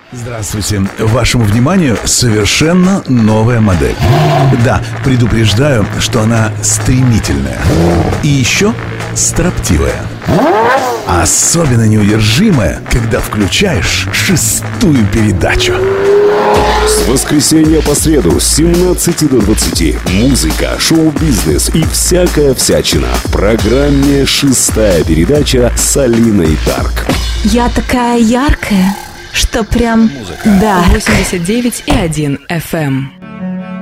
Здравствуйте. Вашему вниманию совершенно новая модель. Да, предупреждаю, что она стремительная. И еще строптивая. Особенно неудержимая, когда включаешь 6-ю передачу. С воскресенья по среду с 17 до 20. Музыка, шоу-бизнес и всякая всячина. В программе «6-я передача» с Алиной Тарк. Я такая яркая, что прям... Музыка. Да. 89,1 FM.